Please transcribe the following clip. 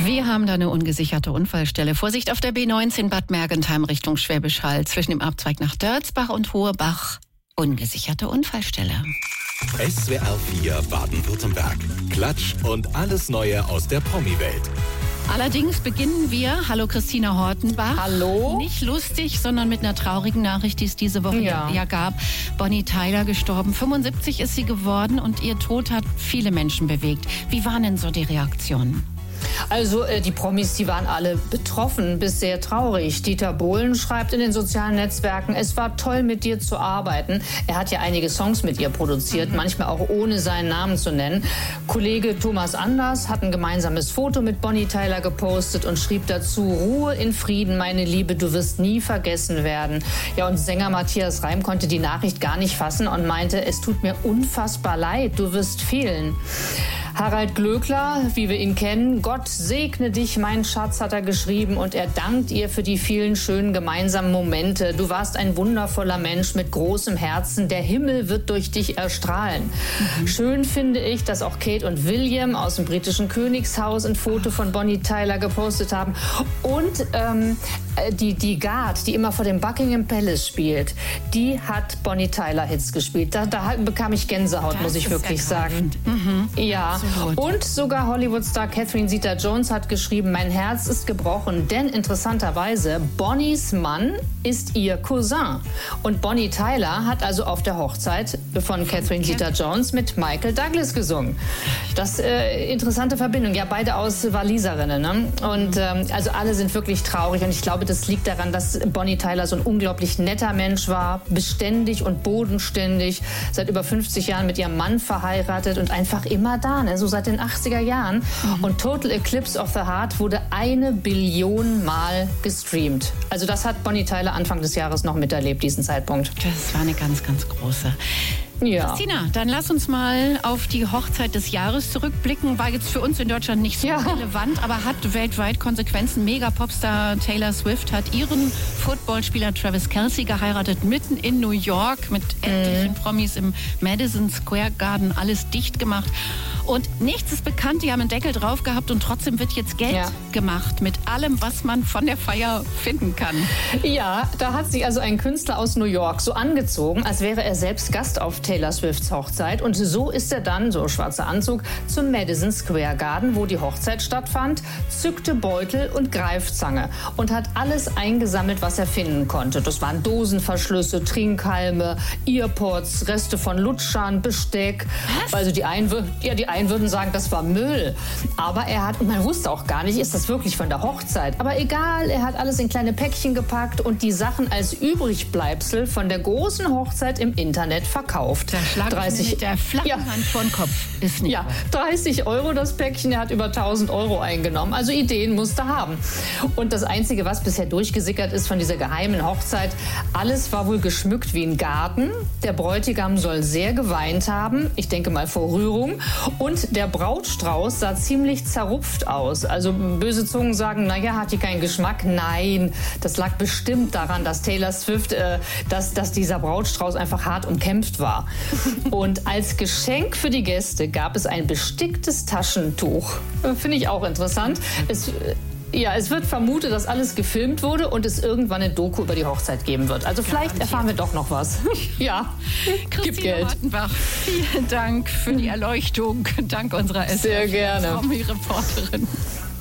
Wir haben da eine ungesicherte Unfallstelle. Vorsicht auf der B19 Bad Mergentheim Richtung Schwäbisch Hall. Zwischen dem Abzweig nach Dörzbach und Hohebach. Ungesicherte Unfallstelle. SWR 4 Baden-Württemberg. Klatsch und alles Neue aus der Promi-Welt. Allerdings beginnen wir, hallo Christina Hortenbach. Hallo. Nicht lustig, sondern mit einer traurigen Nachricht, die es diese Woche ja gab. Bonnie Tyler gestorben. 75 ist sie geworden und ihr Tod hat viele Menschen bewegt. Wie waren denn so die Reaktionen? Also die Promis, die waren alle betroffen, bis sehr traurig. Dieter Bohlen schreibt in den sozialen Netzwerken, es war toll, mit dir zu arbeiten. Er hat ja einige Songs mit ihr produziert, manchmal auch ohne seinen Namen zu nennen. Kollege Thomas Anders hat ein gemeinsames Foto mit Bonnie Tyler gepostet und schrieb dazu, Ruhe in Frieden, meine Liebe, du wirst nie vergessen werden. Ja, und Sänger Matthias Reim konnte die Nachricht gar nicht fassen und meinte, es tut mir unfassbar leid, du wirst fehlen. Harald Glöckler, wie wir ihn kennen, Gott segne dich, mein Schatz, hat er geschrieben und er dankt ihr für die vielen schönen gemeinsamen Momente. Du warst ein wundervoller Mensch mit großem Herzen, der Himmel wird durch dich erstrahlen. Schön finde ich, dass auch Kate und William aus dem britischen Königshaus ein Foto von Bonnie Tyler gepostet haben und die Guard, die immer vor dem Buckingham Palace spielt, die hat Bonnie Tyler Hits gespielt. Da bekam ich Gänsehaut, das muss ich wirklich sagen. Ja. Und sogar Hollywood-Star Catherine Zeta-Jones hat geschrieben, mein Herz ist gebrochen, denn interessanterweise, Bonnies Mann ist ihr Cousin. Und Bonnie Tyler hat also auf der Hochzeit von Catherine Zeta-Jones mit Michael Douglas gesungen. Das interessante Verbindung, ja, beide aus Waliserinnen. Ne? Und also alle sind wirklich traurig und ich glaube, das liegt daran, dass Bonnie Tyler so ein unglaublich netter Mensch war, beständig und bodenständig, seit über 50 Jahren mit ihrem Mann verheiratet und einfach immer da, ne? So seit den 80er Jahren. Und Total Eclipse of the Heart wurde 1 Billion Mal gestreamt. Also das hat Bonnie Tyler Anfang des Jahres noch miterlebt, diesen Zeitpunkt. Das war eine ganz, ganz große. Ja. Christina, dann lass uns mal auf die Hochzeit des Jahres zurückblicken. War jetzt für uns in Deutschland nicht so relevant, aber hat weltweit Konsequenzen. Mega-Popstar Taylor Swift hat ihren Footballspieler Travis Kelce geheiratet, mitten in New York mit etlichen Promis im Madison Square Garden, alles dicht gemacht. Und nichts ist bekannt, die haben einen Deckel drauf gehabt und trotzdem wird jetzt Geld gemacht mit allem, was man von der Feier finden kann. Ja, da hat sich also ein Künstler aus New York so angezogen, als wäre er selbst Gast auf Taylor Swifts Hochzeit. Und so ist er dann, so schwarzer Anzug, zum Madison Square Garden, wo die Hochzeit stattfand, zückte Beutel und Greifzange und hat alles eingesammelt, was er finden konnte. Das waren Dosenverschlüsse, Trinkhalme, Earpods, Reste von Lutschern, Besteck. Was? Also die einen würden sagen, das war Müll. Aber und man wusste auch gar nicht, ist das wirklich von der Hochzeit. Aber egal, er hat alles in kleine Päckchen gepackt und die Sachen als Übrigbleibsel von der großen Hochzeit im Internet verkauft. Der Schlag mit der flachen Hand vor den Kopf ist nicht wahr. 30 € das Päckchen, er hat über 1.000 € eingenommen. Also Ideen musste haben. Und das Einzige, was bisher durchgesickert ist von dieser geheimen Hochzeit, alles war wohl geschmückt wie ein Garten. Der Bräutigam soll sehr geweint haben, ich denke mal vor Rührung. Und der Brautstrauß sah ziemlich zerrupft aus. Also böse Zungen sagen, naja, hat die keinen Geschmack? Nein, das lag bestimmt daran, dass Taylor Swift, dass dieser Brautstrauß einfach hart umkämpft war. Und als Geschenk für die Gäste gab es ein besticktes Taschentuch. Finde ich auch interessant. Es wird vermutet, dass alles gefilmt wurde und es irgendwann eine Doku über die Hochzeit geben wird. Also vielleicht erfahren wir doch noch was. Ja, gibt Geld. Hortenbach, vielen Dank für die Erleuchtung. Dank unserer Sehr gerne. Promi-Reporterin.